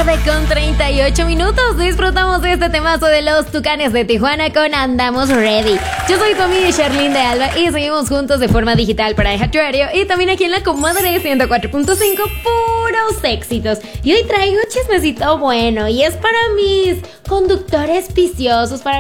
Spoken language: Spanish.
9:38. Disfrutamos de este temazo de los Tucanes de Tijuana con Andamos Ready. Yo soy tu amiga Sherlyn de Alba y seguimos juntos de forma digital para iHeart Radio y también aquí en la Comadre 104.5, puros éxitos. Y hoy traigo un chismecito bueno y es para mis conductores viciosos, para